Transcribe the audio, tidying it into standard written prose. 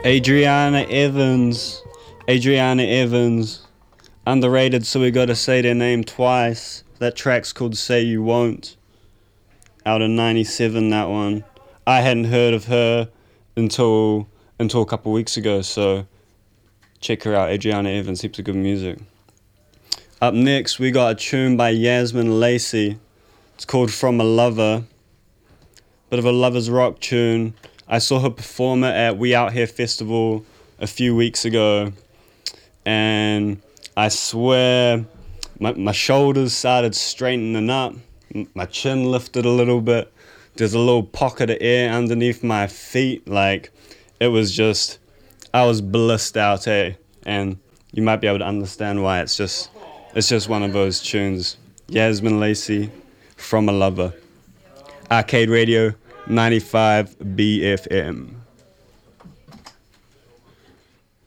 Adriana Evans. Adriana Evans. Underrated, so we gotta say their name twice. That track's called Say You Won't. Out in 97, that one. I hadn't heard of her until a couple weeks ago, so check her out. Adriana Evans, heaps of good music. Up next, we got a tune by Yasmin Lacey. It's called From a Lover. Bit of a lover's rock tune. I saw her perform it at We Out Here Festival a few weeks ago, and I swear my shoulders started straightening up, my chin lifted a little bit, there's a little pocket of air underneath my feet, like it was just, I was blissed out, and you might be able to understand why. It's just one of those tunes. Yasmin Lacey, From a Lover. Arcade Radio 95 BFM.